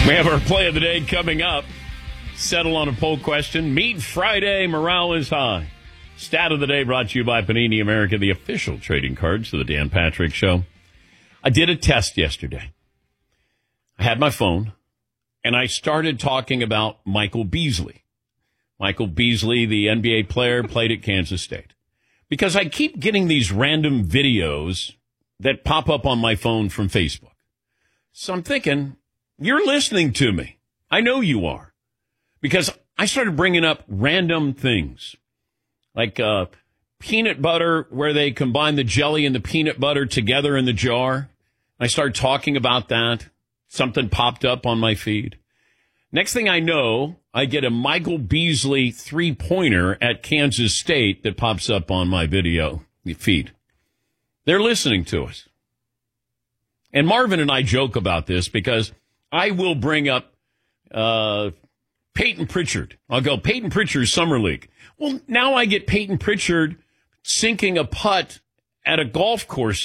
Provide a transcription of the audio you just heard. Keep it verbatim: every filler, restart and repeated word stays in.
We have our play of the day coming up. Settle on a poll question. Meet Friday. Morale is high. Stat of the day brought to you by Panini America, the official trading cards of the Dan Patrick Show. I did a test yesterday. I had my phone, and I started talking about Michael Beasley. Michael Beasley, the N B A player, played at Kansas State. Because I keep getting these random videos that pop up on my phone from Facebook. So I'm thinking, you're listening to me. I know you are. Because I started bringing up random things. Like uh, peanut butter, where they combine the jelly and the peanut butter together in the jar. I started talking about that. Something popped up on my feed. Next thing I know, I get a Michael Beasley three-pointer at Kansas State that pops up on my video feed. They're listening to us. And Marvin and I joke about this because I will bring up uh, Peyton Pritchard. I'll go, Peyton Pritchard's Summer League. Well, now I get Peyton Pritchard sinking a putt at a golf course